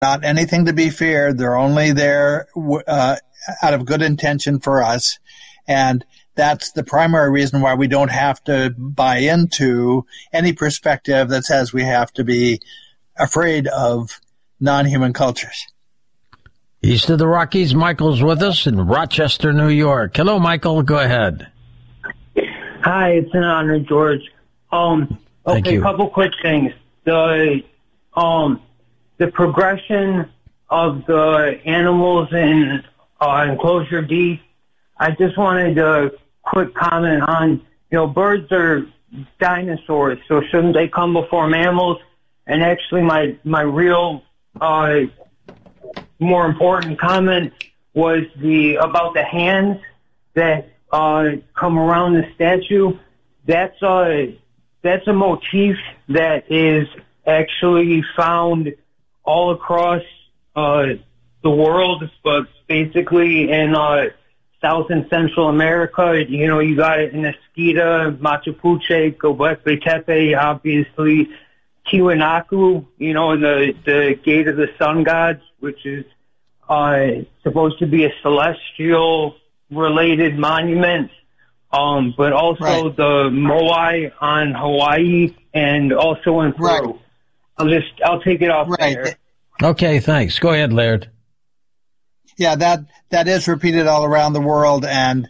not anything to be feared. They're only there out of good intention for us. And that's the primary reason why we don't have to buy into any perspective that says we have to be afraid of non-human cultures. East of the Rockies, Michael's with us in Rochester, New York. Hello, Michael. Go ahead. Hi, it's an honor, George. Thank you. A couple quick things. The progression of the animals in Enclosure D. I just wanted a quick comment on, birds are dinosaurs, so shouldn't they come before mammals? And actually, my real more important comment was about the hands that come around the statue. That's a motif that is actually found all across the world, but basically in South and Central America. You got it in Esquita, Machu Picchu, Göbekli Tepe, obviously Tiwanaku, in the Gate of the Sun Gods, which is supposed to be a celestial related monument. But also right. The Moai on Hawaii and also in Peru. Right. I'll take it off there. Okay, thanks. Go ahead, Laird. Yeah, that is repeated all around the world, and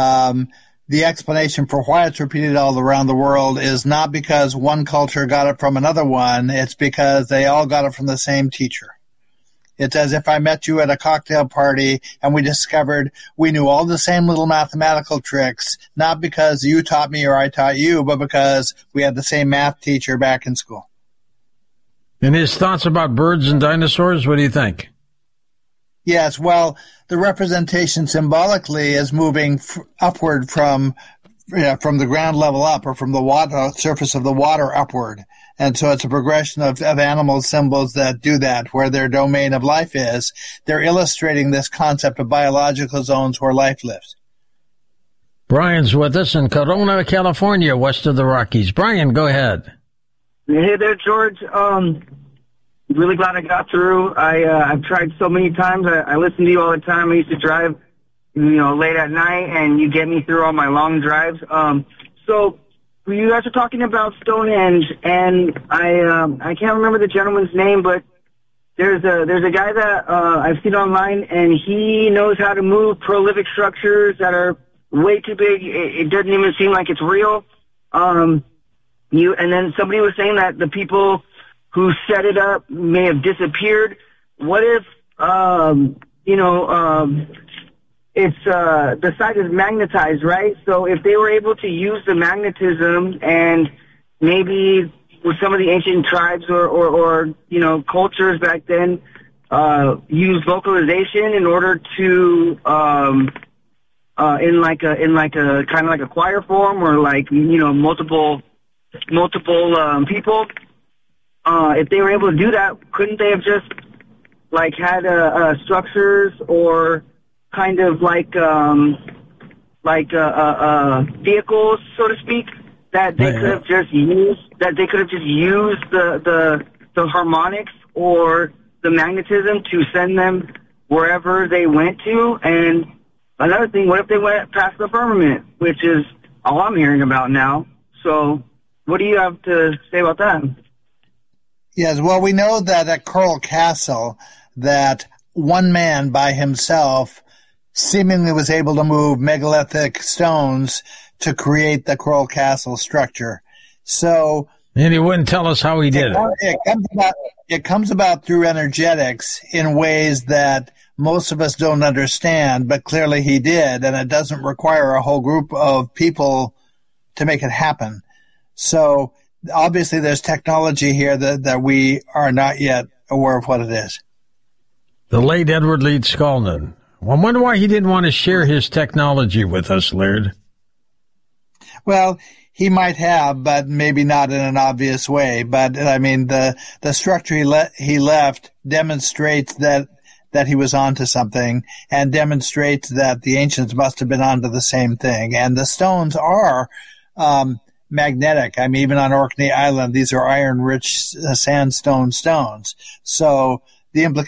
the explanation for why it's repeated all around the world is not because one culture got it from another one. It's because they all got it from the same teacher. It's as if I met you at a cocktail party and we discovered we knew all the same little mathematical tricks, not because you taught me or I taught you, but because we had the same math teacher back in school. And his thoughts about birds and dinosaurs, what do you think? Yes, well, the representation symbolically is moving upward from the ground level up, or from the water surface of the water upward. And so it's a progression of animal symbols that do that, where their domain of life is. They're illustrating this concept of biological zones where life lives. Brian's with us in Corona, California, west of the Rockies. Brian, go ahead. Hey there, George. Really glad I got through. I've tried so many times. I listen to you all the time. I used to drive, late at night, and you get me through all my long drives. So you guys are talking about Stonehenge, and I can't remember the gentleman's name, but there's a guy that I've seen online, and he knows how to move prolific structures that are way too big. It doesn't even seem like it's real. And then somebody was saying that the people who set it up may have disappeared. What if, it's, the site is magnetized, right? So if they were able to use the magnetism, and maybe with some of the ancient tribes or cultures back then, use vocalization in order to, in like a kind of like a choir form, or multiple people, if they were able to do that, couldn't they have just had structures, or kind of vehicles, so to speak, that they could have just used, the harmonics or the magnetism to send them wherever they went to? And another thing, what if they went past the firmament, which is all I'm hearing about now? So what do you have to say about that? Yes, well, we know that at Coral Castle, that one man by himself seemingly was able to move megalithic stones to create the Coral Castle structure. So, and he wouldn't tell us how he did it. It comes about through energetics in ways that most of us don't understand, but clearly he did, and it doesn't require a whole group of people to make it happen. So obviously there's technology here that we are not yet aware of what it is. The late Edward Leeds Skolnin. I wonder why he didn't want to share his technology with us, Laird. Well, he might have, but maybe not in an obvious way. But I mean, the structure he left demonstrates that he was onto something, and demonstrates that the ancients must have been onto the same thing. And the stones are magnetic. I mean, even on Orkney Island, these are iron-rich sandstone stones. So the implications